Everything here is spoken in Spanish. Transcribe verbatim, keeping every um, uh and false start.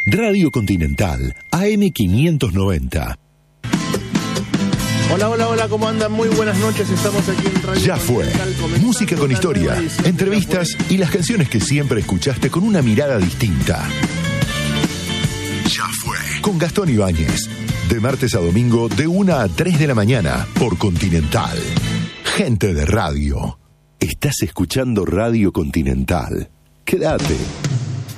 Radio Continental, A M quinientos noventa. Hola, hola, hola, ¿cómo andan? Muy buenas noches, estamos aquí en Radio Ya fue. Música con historia, entrevistas y las canciones que siempre escuchaste con una mirada distinta. Ya fue. Con Gastón Ibáñez. De martes a domingo, de una a tres de la mañana, por Continental. Gente de radio. Estás escuchando Radio Continental. Quédate.